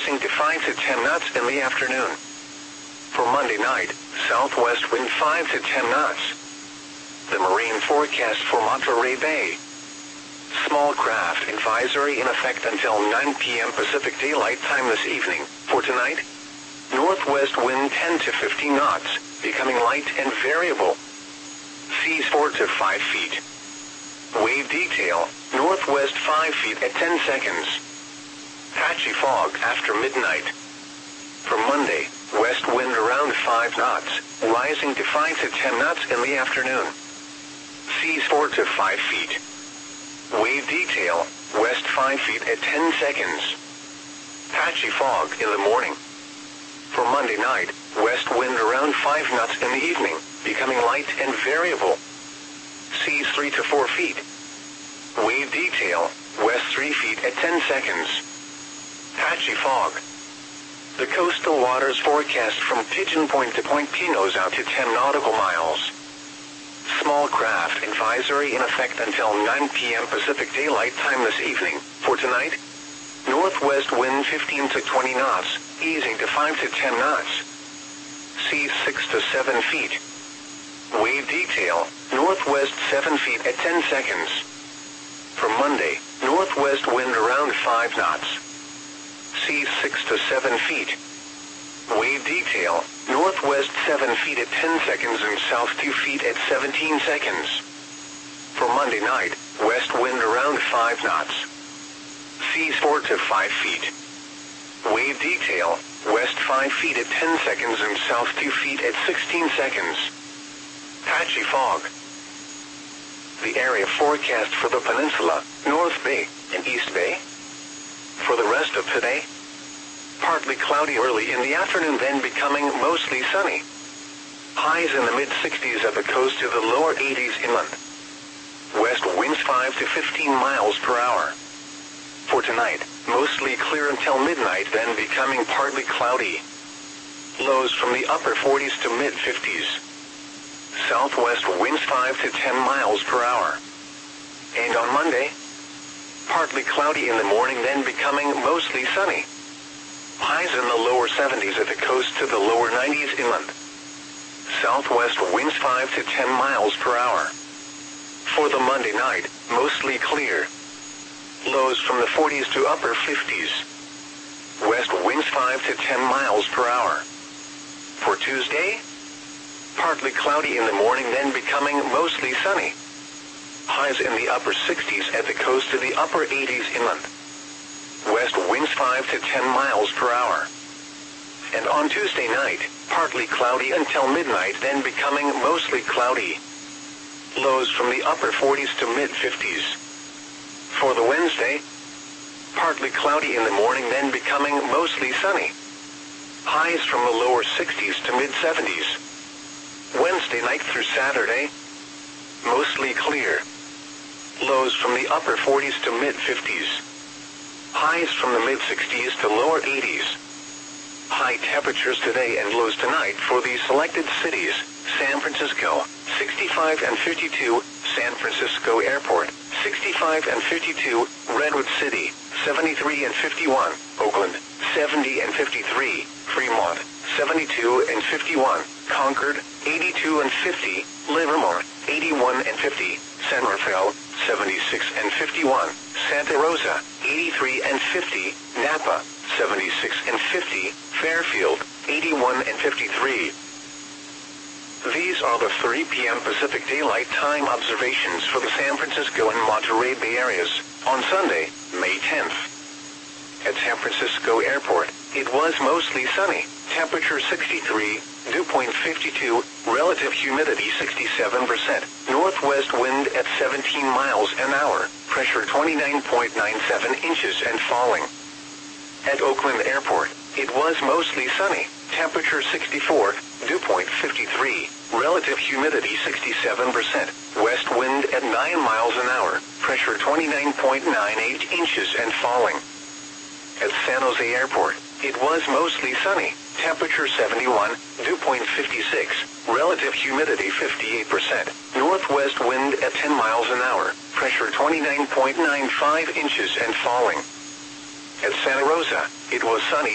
rising to 5 to 10 knots in the afternoon. For Monday night, southwest wind 5 to 10 knots. The marine forecast for Monterey Bay. Small craft advisory in effect until 9 p.m. Pacific Daylight Time this evening. For tonight, northwest wind 10 to 15 knots, becoming light and variable. Seas 4 to 5 feet. Wave detail, northwest 5 feet at 10 seconds. Patchy fog after midnight. For Monday, west wind around 5 knots, rising to 5 to 10 knots in the afternoon. Seas 4 to 5 feet. Wave detail, west 5 feet at 10 seconds. Patchy fog in the morning. For Monday night, west wind around 5 knots in the evening, becoming light and variable. Seas 3 to 4 feet. Wave detail, west 3 feet at 10 seconds. Patchy fog. The coastal waters forecast from Pigeon Point to Point Pinos out to 10 nautical miles. Small craft advisory in effect until 9 p.m. Pacific Daylight Time this evening. For tonight, northwest wind 15 to 20 knots, easing to 5 to 10 knots. Seas 6 to 7 feet. Wave detail, northwest 7 feet at 10 seconds. For Monday, northwest wind around 5 knots. Seas 6 to 7 feet. Wave detail, northwest 7 feet at 10 seconds and south 2 feet at 17 seconds. For Monday night, west wind around 5 knots. Seas 4 to 5 feet. Wave detail, west 5 feet at 10 seconds and south 2 feet at 16 seconds. Patchy fog. The area forecast for the peninsula, North Bay, and East Bay. For the rest of today, partly cloudy early in the afternoon, then becoming mostly sunny. Highs in the mid-60s at the coast to the lower 80s inland. West winds 5 to 15 miles per hour. For tonight, mostly clear until midnight, then becoming partly cloudy. Lows from the upper 40s to mid-50s. Southwest winds 5 to 10 miles per hour. And on Monday, partly cloudy in the morning, then becoming mostly sunny. Highs in the lower 70s at the coast to the lower 90s inland. Southwest winds 5 to 10 miles per hour. For the Monday night, mostly clear. Lows from the 40s to upper 50s. West winds 5 to 10 miles per hour. For Tuesday, partly cloudy in the morning, then becoming mostly sunny. Highs in the upper 60s at the coast to the upper 80s inland. West winds 5 to 10 miles per hour. And on Tuesday night, partly cloudy until midnight, then becoming mostly cloudy. Lows from the upper 40s to mid-50s. For the Wednesday, partly cloudy in the morning, then becoming mostly sunny. Highs from the lower 60s to mid-70s. Wednesday night through Saturday, mostly clear. Lows from the upper 40s to mid-50s. Highs from the mid-60s to lower 80s. High temperatures today and lows tonight for these selected cities: San Francisco, 65 and 52, San Francisco Airport, 65 and 52, Redwood City, 73 and 51, Oakland, 70 and 53, Fremont, 72 and 51, Concord, 82 and 50, Livermore, 81 and 50, San Rafael, 76 and 51, Santa Rosa, 83 and 50, Napa, 76 and 50, Fairfield, 81 and 53. These are the 3 p.m. Pacific Daylight Time observations for the San Francisco and Monterey Bay areas on Sunday, May 10th. At San Francisco Airport, it was mostly sunny, temperature 63, dew point 52, relative humidity 67%, northwest wind at 17 miles an hour, pressure 29.97 inches and falling. At Oakland Airport, it was mostly sunny, temperature 64, dew point 53, relative humidity 67%, west wind at 9 miles an hour, pressure 29.98 inches and falling. At San Jose Airport, it was mostly sunny, temperature 71, dew point 56, relative humidity 58%, northwest wind at 10 miles an hour, pressure 29.95 inches and falling. At Santa Rosa, it was sunny,